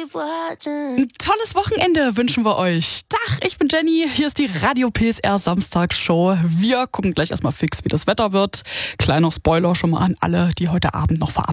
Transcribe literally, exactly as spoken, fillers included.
Ein tolles Wochenende wünschen wir euch. Tag, ich bin Jenny, hier ist die Radio P S R Samstagsshow. Wir gucken gleich erstmal fix, wie das Wetter wird. Kleiner Spoiler schon mal an alle, die heute Abend noch verabschieden.